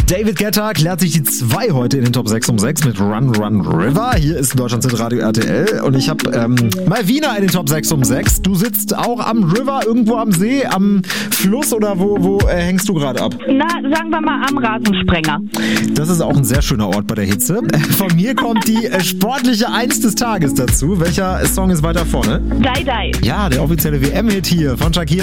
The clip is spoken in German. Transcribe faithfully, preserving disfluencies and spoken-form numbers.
David Guetta klärt sich die zwei heute in den Top sechs um sechs mit Run Run River. Hier ist Deutschlands Radio R T L und ich habe ähm, Malvina in den Top sechs um sechs. Du sitzt auch am River, irgendwo am See, am Fluss oder wo, wo äh, hängst du gerade ab? Na, sagen wir mal am Rasensprenger. Das ist auch ein sehr schöner Ort bei der Hitze. Von mir kommt die äh, sportliche Eins des Tages dazu. Welcher Song ist weiter vorne? Die Die. Ja, der offizielle W M-Hit hier von Shakira.